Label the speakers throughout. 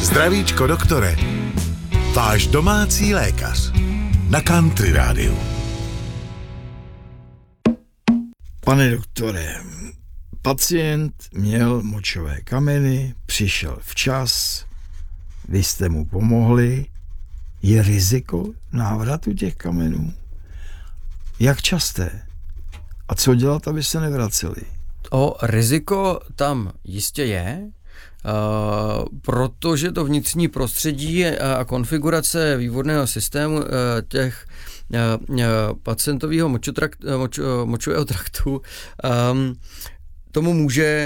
Speaker 1: Zdravíčko doktore, váš domácí lékař na Country Rádiu.
Speaker 2: Pane doktore, pacient měl močové kameny, přišel včas, vy jste mu pomohli. Je riziko návratu těch kamenů? Jak časté? A co dělat, aby se nevraceli?
Speaker 3: Riziko tam jistě je, protože to vnitřní prostředí a konfigurace vývodného systému těch pacientového močového traktu tomu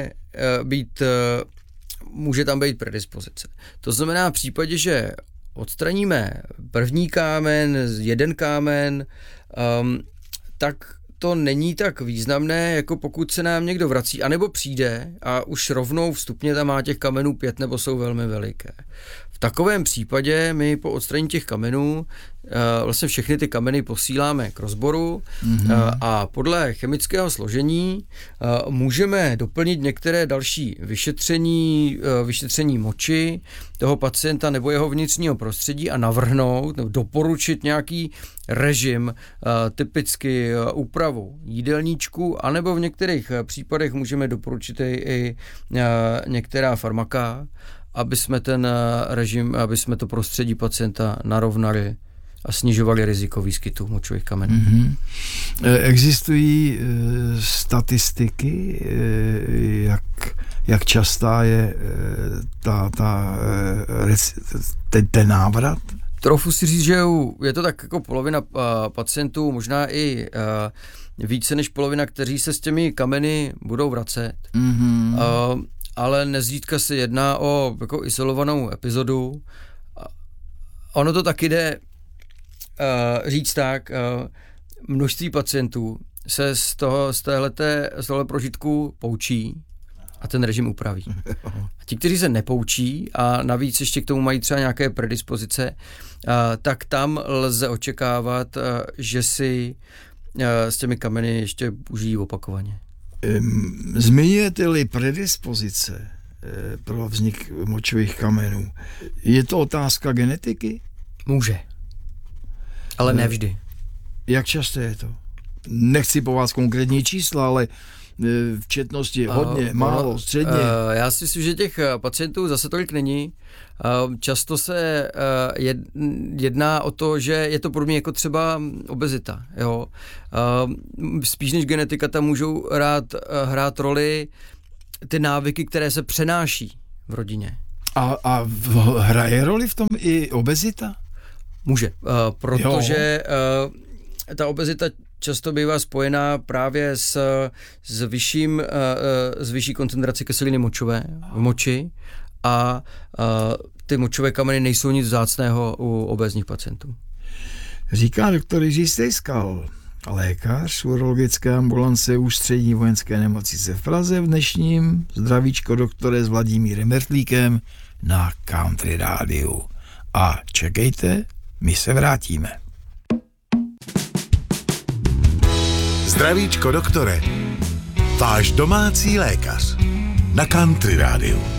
Speaker 3: může tam být predispozice. To znamená v případě, že odstraníme první kámen, jeden kámen, tak to není tak významné, jako pokud se nám někdo vrací, anebo přijde a už rovnou vstupně tam má těch kamenů 5 nebo jsou velmi veliké. V takovém případě my po odstranění těch kamenů vlastně všechny ty kameny posíláme k rozboru a podle chemického složení můžeme doplnit některé další vyšetření moči toho pacienta nebo jeho vnitřního prostředí a navrhnout nebo doporučit nějaký režim, typicky úpravu jídelníčku, anebo v některých případech můžeme doporučit i některá farmaka, aby jsme ten režim, aby jsme to prostředí pacienta narovnali a snižovali riziko výskytu močových kamenů.
Speaker 2: Existují statistiky, jak častá je ten návrat?
Speaker 3: Trochu si říct, že je to tak jako polovina pacientů, možná i více než polovina, kteří se s těmi kameny budou vracet. Ale nezřídka se jedná o jako izolovanou epizodu. Ono to taky jde říct tak, množství pacientů se z tohle prožitku poučí a ten režim upraví. A ti, kteří se nepoučí a navíc ještě k tomu mají třeba nějaké predispozice, tak tam lze očekávat, že si s těmi kameny ještě užijí opakovaně.
Speaker 2: Zmiňujete-li predispozice pro vznik močových kamenů, je to otázka genetiky?
Speaker 3: Může, ale ne vždy.
Speaker 2: Jak často je to? Nechci po vás konkrétní čísla, ale v četnosti hodně, málo, středně.
Speaker 3: Já si myslím, že těch pacientů zase tolik není. Často se jedná o to, že je to podobně jako třeba obezita. Jo? Spíš než genetika tam můžou hrát roli ty návyky, které se přenáší v rodině.
Speaker 2: A hraje roli v tom i obezita?
Speaker 3: Může, protože ta obezita často bývá spojená právě s vyšší koncentrací kyseliny močové v moči a ty močové kameny nejsou nic vzácného u obézních pacientů.
Speaker 2: Říká doktor Jiří Stejskal, lékař urologické ambulance Ústřední vojenské nemocnice v Praze v dnešním Zdravíčko doktore s Vladimírem Mertlíkem na Country Rádiu. A čekejte, my se vrátíme.
Speaker 1: Zdravíčko doktore, váš domácí lékař na Country Rádiu.